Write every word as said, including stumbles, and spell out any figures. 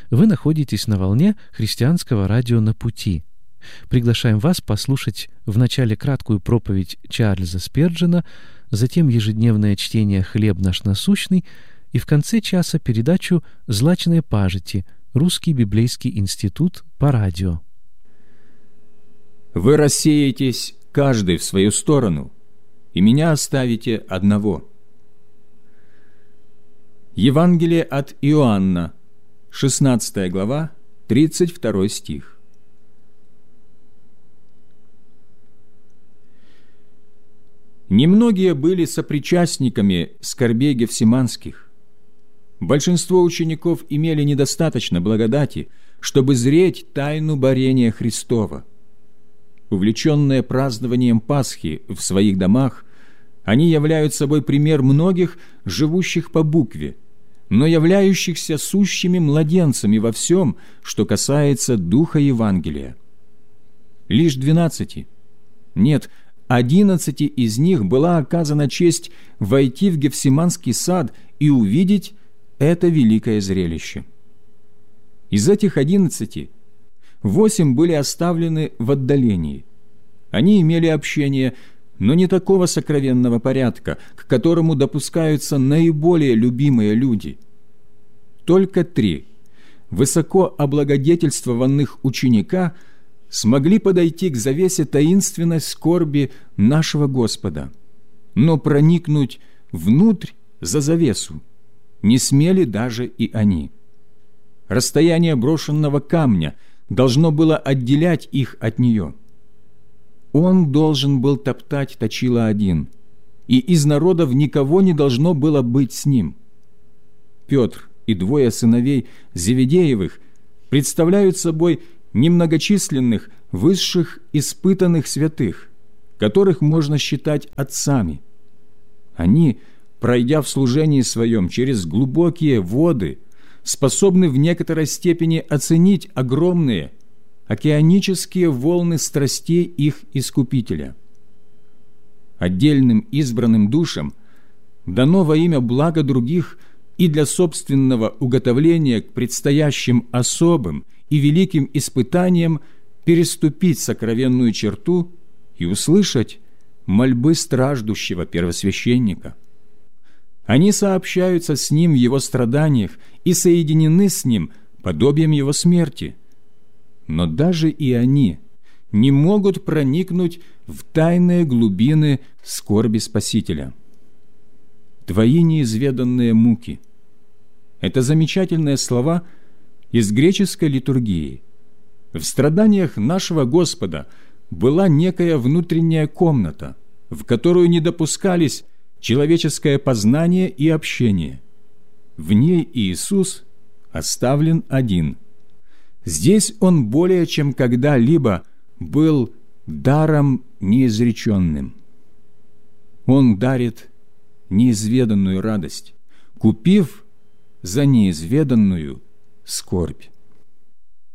Вы находитесь на волне христианского радио «На пути». Приглашаем вас послушать вначале краткую проповедь Чарльза Спирджена, затем ежедневное чтение «Хлеб наш насущный» и в конце часа передачу «Злачные пажити. Русский библейский институт по радио». «Вы рассеетесь каждый в свою сторону, и меня оставите одного». Евангелие от Иоанна, шестнадцатая глава, тридцать второй стих. Немногие были сопричастниками скорбей Гефсиманских. Большинство учеников имели недостаточно благодати, чтобы зреть тайну борения Христова. Увлеченные празднованием Пасхи в своих домах, они являют собой пример многих, живущих по букве, но являющихся сущими младенцами во всем, что касается духа Евангелия. Лишь двенадцати, нет, одиннадцати из них была оказана честь войти в Гефсиманский сад и увидеть это великое зрелище. Из этих одиннадцати восемь были оставлены в отдалении. Они имели общение, но не такого сокровенного порядка, к которому допускаются наиболее любимые люди. Только три высоко облагодетельствованных ученика смогли подойти к завесе таинственной скорби нашего Господа, но проникнуть внутрь за завесу не смели даже и они. Расстояние брошенного камня должно было отделять их от нее. Он должен был топтать точило один, и из народов никого не должно было быть с ним. Петр и двое сыновей Зеведеевых представляют собой немногочисленных, высших, испытанных святых, которых можно считать отцами. Они, пройдя в служении своем через глубокие воды, способны в некоторой степени оценить огромные океанические волны страстей их Искупителя. Отдельным избранным душам дано во имя блага других и для собственного уготовления к предстоящим особым и великим испытаниям переступить сокровенную черту и услышать мольбы страждущего первосвященника. Они сообщаются с ним в его страданиях и соединены с ним подобием его смерти. Но даже и они не могут проникнуть в тайные глубины скорби Спасителя. «Твои неизведанные муки» – это замечательные слова из греческой литургии. В страданиях нашего Господа была некая внутренняя комната, в которую не допускались человеческое познание и общение. В ней Иисус оставлен один. Здесь Он более чем когда-либо был даром неизреченным. Он дарит неизведанную радость, купив за неизведанную скорбь.